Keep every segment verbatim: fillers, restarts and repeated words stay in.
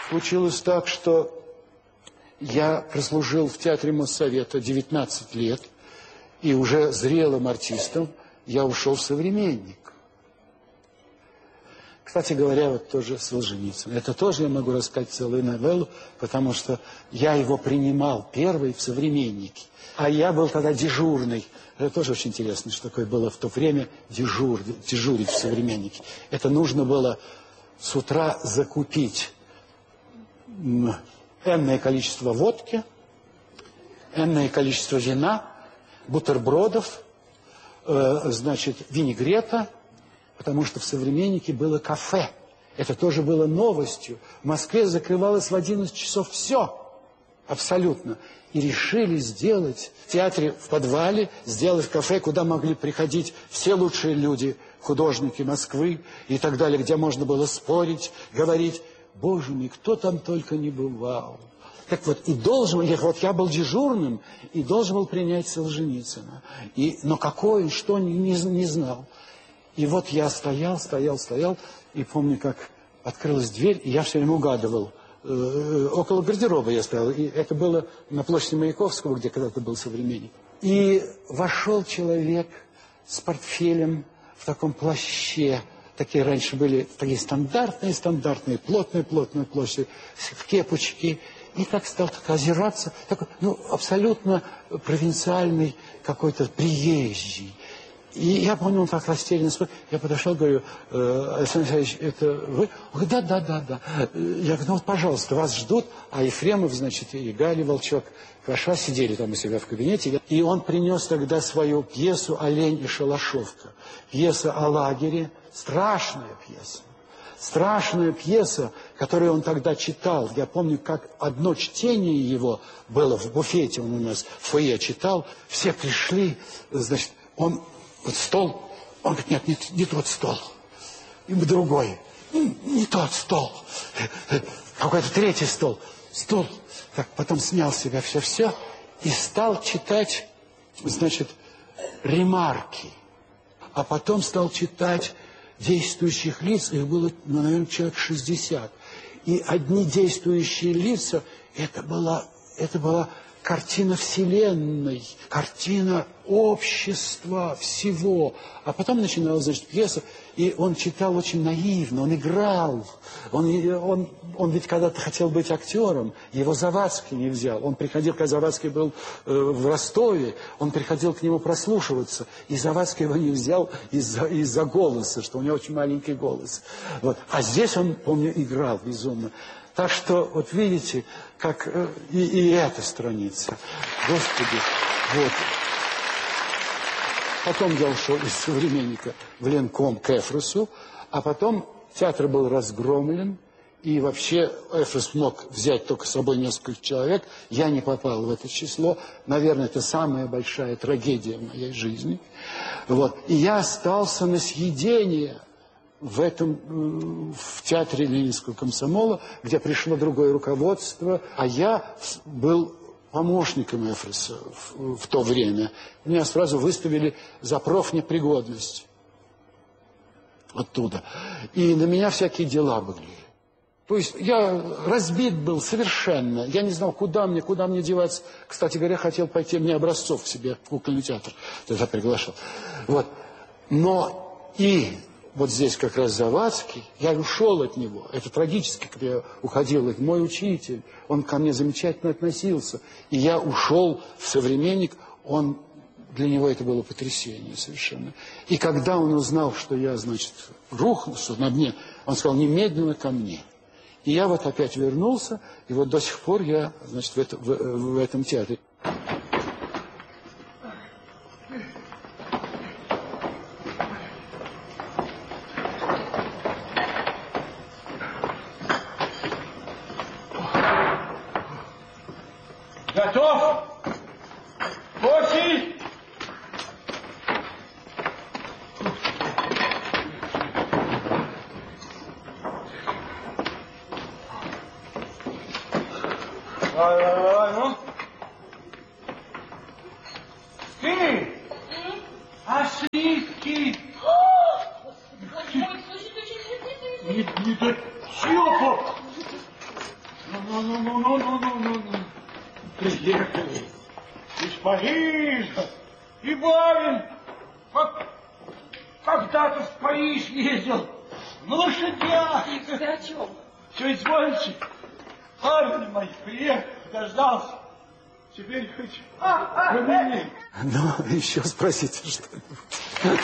случилось так, что я прослужил в театре Моссовета девятнадцать лет, и уже зрелым артистом я ушел в «Современник». Кстати говоря, вот тоже Солженицын. Это тоже я могу рассказать целую новеллу, потому что я его принимал первый в «Современнике». А я был тогда дежурный. Это тоже очень интересно, что такое было в то время дежур, дежурить в «Современнике». Это нужно было с утра закупить энное количество водки, энное количество вина, бутербродов, э, значит, винегрета, потому что в «Современнике» было кафе. Это тоже было новостью. В Москве закрывалось в одиннадцать часов все. Абсолютно. И решили сделать в театре, в подвале, сделать кафе, куда могли приходить все лучшие люди, художники Москвы и так далее, где можно было спорить, говорить. Боже мой, кто там только не бывал. Так вот, и должен, вот я был дежурным, и должен был принять Солженицына. И, но какой он, что, не, не знал. И вот я стоял, стоял, стоял, и помню, как открылась дверь, и я все время угадывал. Э, около гардероба я стоял, и это было на площади Маяковского, где когда-то был «Современник». И вошел человек с портфелем в таком плаще. Такие раньше были такие стандартные, стандартные, плотные, плотные площади, в кепочке. И так стал так озираться, такой, ну, абсолютно провинциальный какой-то приезжий. И я помню, он так растерянно смотрел. Я подошел, говорю, э, Александр Александрович, это вы? Он говорит, да, да, да, да. Я говорю, ну вот, пожалуйста, вас ждут. А Ефремов, значит, и Галя Волчок, Кваша сидели там у себя в кабинете. И он принес тогда свою пьесу «Олень и шалашовка». Пьеса о лагере. Страшная пьеса. Страшная пьеса, которую он тогда читал. Я помню, как одно чтение его было в буфете, он у нас в фойе читал. Все пришли, значит, он... Вот стол, он говорит, нет, не, не тот стол, и другой, не, не тот стол, какой-то третий стол, стол. Так, потом снял с себя все-все и стал читать, значит, ремарки, а потом стал читать действующих лиц, их было, ну, наверное, человек шестьдесят. И одни действующие лица, это была, это была картина вселенной, картина общества, всего. А потом начиналась, значит, пьеса, и он читал очень наивно, он играл. Он, он, он ведь когда-то хотел быть актером, его Завадский не взял. Он приходил, когда Завадский был э, в Ростове, он приходил к нему прослушиваться, и Завадский его не взял из-за из-за голоса, что у него очень маленький голос. Вот. А здесь он, помню, играл безумно. Так что, вот видите, как э, и, и эта страница. Господи, вот. Потом я ушел из «Современника» в Ленком к Эфросу, а потом театр был разгромлен, и вообще Эфрос мог взять только с собой несколько человек. Я не попал в это число. Наверное, это самая большая трагедия в моей жизни. Вот. И я остался на съедение в этом, в театре Ленинского комсомола, где пришло другое руководство, а я был помощником Эфроса в, в то время. Меня сразу выставили за профнепригодность оттуда. И на меня всякие дела были. То есть я разбит был совершенно. Я не знал, куда мне, куда мне деваться. Кстати говоря, хотел пойти, мне Образцов к себе в кукольный театр тогда приглашал. Вот. Но и вот здесь как раз Завадский, я ушел от него. Это трагически, когда я уходил. Это мой учитель, он ко мне замечательно относился. И я ушел в «Современник», он, для него это было потрясение совершенно. И когда он узнал, что я, значит, рухнул, что на дне, он сказал, немедленно ко мне. И я вот опять вернулся, и вот до сих пор я, значит, в, это, в, в этом театре. Готов? Кофе? Давай, давай, ну. Ты! А сливки? Не, не до чего? Ну-ну-ну-ну-ну-ну-ну-ну. Приехали из Парижа. И барин, как когда-то в Париж ездил на лошадях. Ты о чем? Все, извольте. Парни мои, приехал, дождался. Теперь хоть поменять. Ну, еще спросите что-нибудь.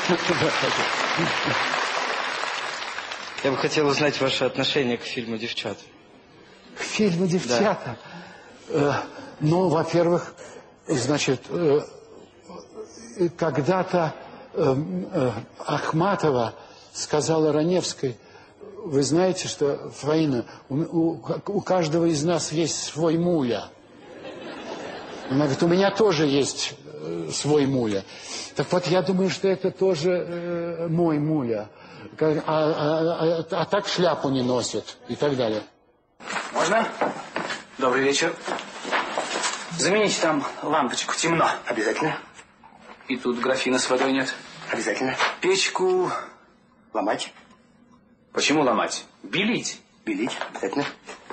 Я бы хотел узнать ваше отношение к фильму «Девчата». К фильму «Девчата»? Да. Э, ну, во-первых, значит, э, когда-то э, э, Ахматова сказала Раневской: вы знаете, что, Фаина, у, у, у каждого из нас есть свой муля. Она говорит, у меня тоже есть э, свой муля. Так вот, я думаю, что это тоже э, мой муля. А, а, а, а так шляпу не носит и так далее. Можно? Добрый вечер. Замените там лампочку, темно. Обязательно. И тут графина с водой нет. Обязательно. Печку Ломать. почему ломать? Белить. Белить. Обязательно.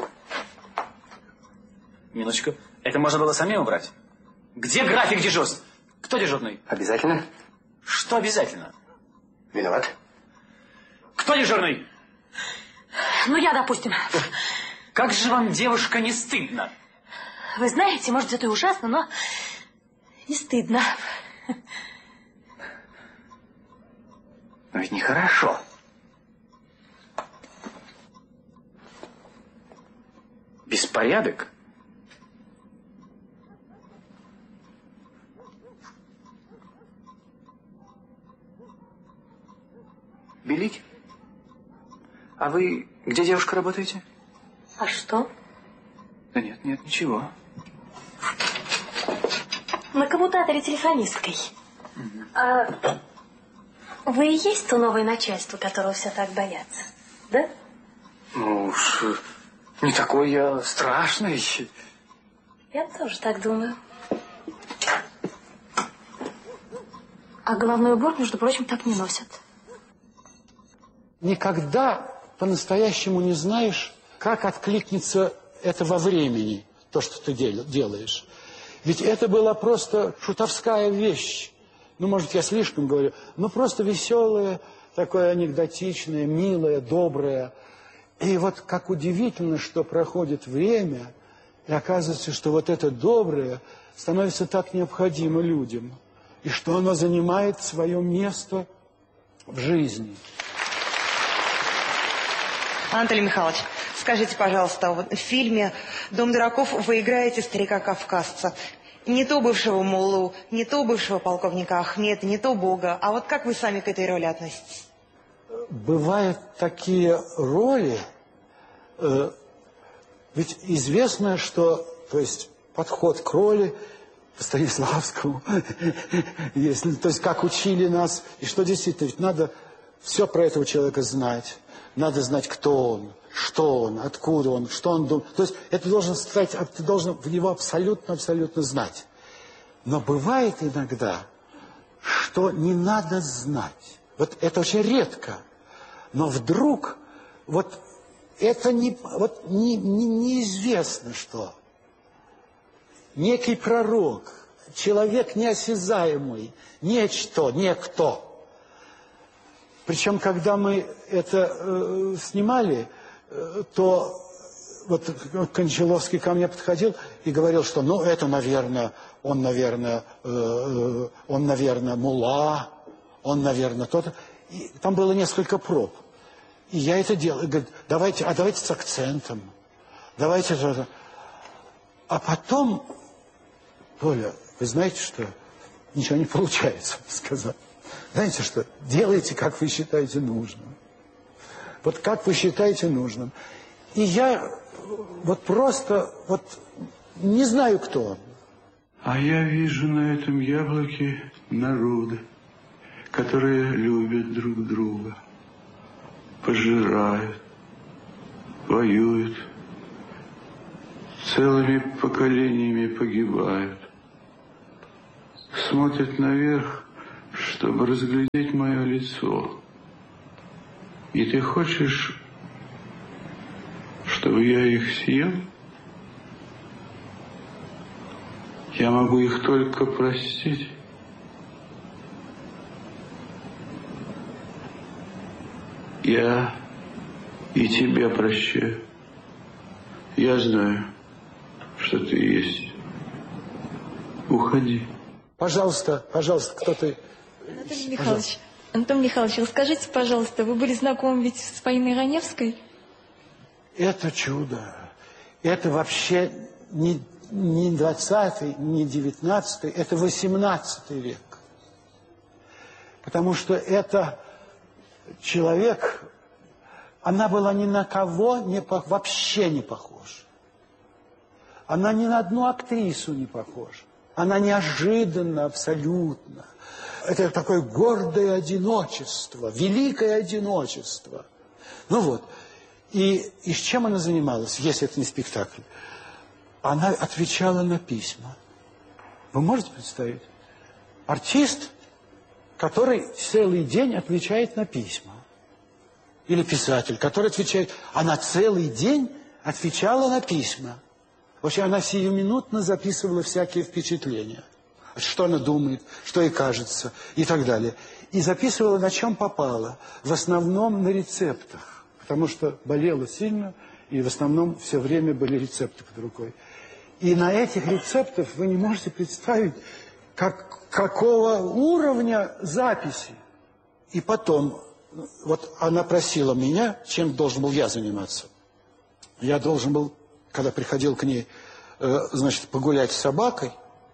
Минуточку. Это можно было самим убрать? Где график дежурств? Кто дежурный? Обязательно. Что обязательно? Виноват. Кто дежурный? Ну, я, допустим. Как же вам, девушка, не стыдно? Вы знаете, может, это и ужасно, но не стыдно. Но ведь нехорошо. Беспорядок? Белить? А вы где, девушка, работаете? А что? Да нет, нет, ничего. На коммутаторе телефонисткой. Угу. А вы и есть то новое начальство, которого все так боятся, да? Ну уж не такой я страшный. Я тоже так думаю. А головной убор, между прочим, так не носят. Никогда по-настоящему не знаешь, как откликнется это во времени, то, что ты делаешь. Ведь это была просто шутовская вещь. Ну, может, я слишком говорю, но просто веселая, такое анекдотичное, милое, доброе. И вот как удивительно, что проходит время, и оказывается, что вот это доброе становится так необходимо людям, и что оно занимает свое место в жизни. Анатолий Михайлович, скажите, пожалуйста, вот в фильме «Дом дураков» вы играете старика-кавказца. Не то бывшего муллу, не то бывшего полковника Ахмеда, не то Бога. А вот как вы сами к этой роли относитесь? Бывают такие роли, э, ведь известно, что, то есть, подход к роли по Станиславскому, если, то есть, как учили нас, и что действительно, ведь надо все про этого человека знать. Надо знать, кто он, что он, откуда он, что он думает. То есть это должен стать, ты должен в него абсолютно-абсолютно знать. Но бывает иногда, что не надо знать. Вот это очень редко. Но вдруг вот это не, вот не, не, неизвестно что. Некий пророк, человек неосязаемый, нечто, некто. Причем, когда мы это э, снимали, э, то вот Кончаловский ко мне подходил и говорил, что, ну, это, наверное, он, наверное, э, он, наверное, мулла, он, наверное, тот. И там было несколько проб. И я это делал. И говорит, давайте, а давайте с акцентом. Давайте это. А потом, Толя, вы знаете, что ничего не получается, сказать. Знаете что? Делайте, как вы считаете нужным. Вот как вы считаете нужным. И я вот просто вот не знаю, кто он. А я вижу на этом яблоке народы, которые любят друг друга, пожирают, воюют, целыми поколениями погибают, смотрят наверх, чтобы разглядеть мое лицо. И ты хочешь, чтобы я их съел? Я могу их только простить. Я и тебя прощаю. Я знаю, что ты есть. Уходи. Пожалуйста, пожалуйста, кто-то... Анатолий Михайлович, Антон Михайлович, расскажите, пожалуйста, вы были знакомы ведь с Фаиной Раневской? Это чудо. Это вообще не, не двадцатый, не девятнадцатый, это восемнадцатый век. Потому что это человек, она была ни на кого не, вообще не похожа. Она ни на одну актрису не похожа. Она неожиданна абсолютно. Это такое гордое одиночество, великое одиночество. Ну вот. И, и с чем она занималась, если это не спектакль? Она отвечала на письма. Вы можете представить? Артист, который целый день отвечает на письма. Или писатель, который отвечает... Она целый день отвечала на письма. Вообще она сиюминутно записывала всякие впечатления. Что она думает, что ей кажется и так далее. И записывала, на чем попало. В основном на рецептах. Потому что болела сильно, и в основном все время были рецепты под рукой. И на этих рецептах вы не можете представить, как, какого уровня записи. И потом, вот она просила меня, чем должен был я заниматься. Я должен был, когда приходил к ней, э, значит, погулять с собакой,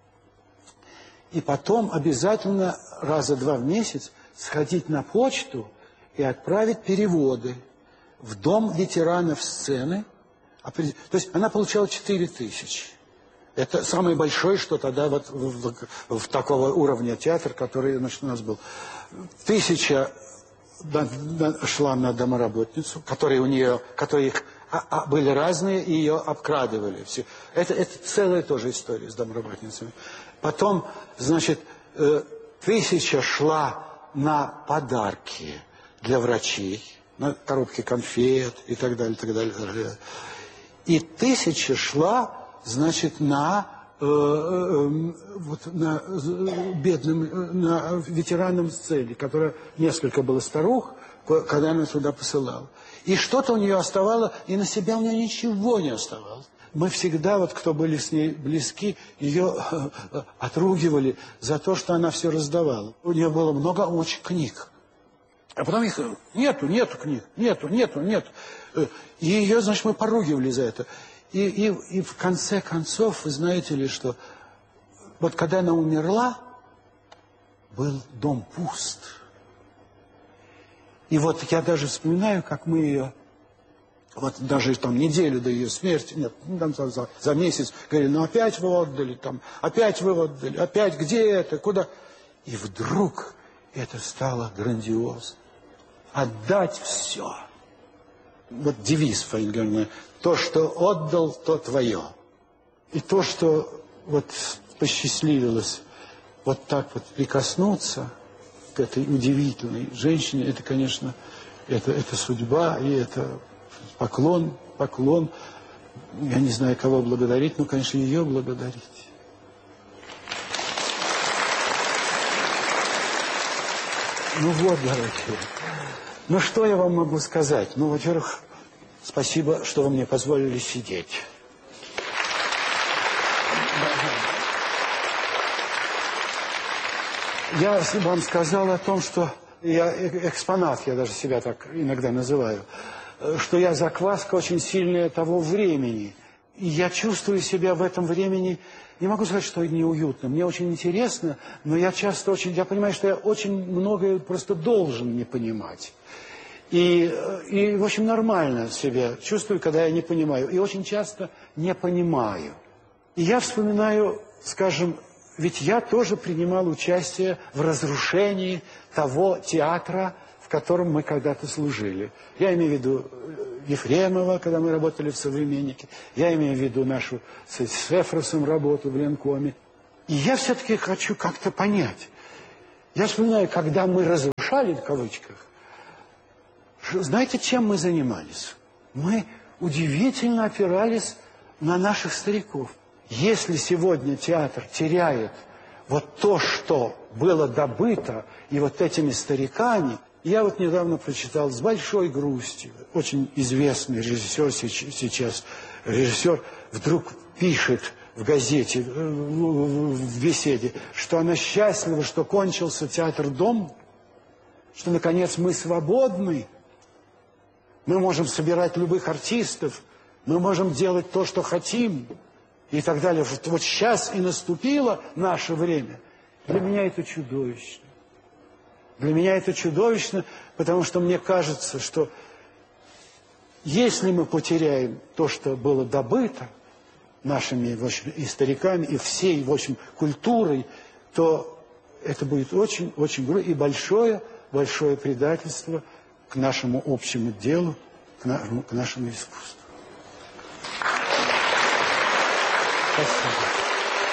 и потом обязательно раза два в месяц сходить на почту и отправить переводы в дом ветеранов сцены. То есть она получала четыре тысячи. Это самое большое, что тогда вот в, в, в такого уровня театр, который, значит, у нас был. Тысяча на, на, шла на домоработницу, которые у нее, которые их, а, а, были разные, и ее обкрадывали. Все. Это, это целая тоже история с домработницами. Потом, значит, э, тысяча шла на подарки для врачей, на коробки конфет и так далее, так далее, так далее. И тысяча шла, значит, на, э, э, вот, на бедным, на ветеранам сцены, которая несколько было старух, когда она туда посылала. И что-то у нее оставалось, и на себя у нее ничего не оставалось. Мы всегда, вот кто были с ней близки, ее отругивали за то, что она все раздавала. У нее было много очень книг. А потом их нету, нету книг, нету, нету, нету. И ее, значит, мы поругивали за это. И, и, и в конце концов, вы знаете ли, что вот когда она умерла, был дом пуст. И вот я даже вспоминаю, как мы ее... Вот даже там неделю до ее смерти, нет, там за, за, за месяц, говорили, ну опять вы отдали, там, опять вы отдали, опять где это, куда? И вдруг это стало грандиозно. Отдать все. Вот девиз Фаины Георгиевны, то, что отдал, то твое. И то, что вот посчастливилось вот так вот прикоснуться к этой удивительной женщине, это, конечно, это, это судьба, и это... Поклон, поклон. Я не знаю, кого благодарить, но, конечно, ее благодарить. Ну вот, дорогие. Ну, что я вам могу сказать? Ну, во-первых, спасибо, что вы мне позволили сидеть. Я вам сказал о том, что я экспонат, я даже себя так иногда называю, что я закваска очень сильная того времени. И я чувствую себя в этом времени, не могу сказать, что неуютно. Мне очень интересно, но я часто очень, я понимаю, что я очень многое просто должен не понимать. И, и в общем, нормально себя чувствую, когда я не понимаю. И очень часто не понимаю. И я вспоминаю, скажем, ведь я тоже принимал участие в разрушении того театра, в котором мы когда-то служили. Я имею в виду Ефремова, когда мы работали в «Современнике». Я имею в виду нашу с Эфросом работу в Ленкоме. И я все-таки хочу как-то понять. Я вспоминаю, когда мы разрушали, в кавычках, знаете, чем мы занимались? Мы удивительно опирались на наших стариков. Если сегодня театр теряет вот то, что было добыто, и вот этими стариками, я вот недавно прочитал с большой грустью, очень известный режиссер сейчас, режиссер вдруг пишет в газете, в беседе, что она счастлива, что кончился театр-дом, что, наконец, мы свободны, мы можем собирать любых артистов, мы можем делать то, что хотим, и так далее. Вот, вот сейчас и наступило наше время. Для меня это чудовищно. Для меня это чудовищно, потому что мне кажется, что если мы потеряем то, что было добыто нашими, в общем, и стариками, и всей, в общем, культурой, то это будет очень-очень грубо и большое, большое предательство к нашему общему делу, к нашему, к нашему искусству. Спасибо.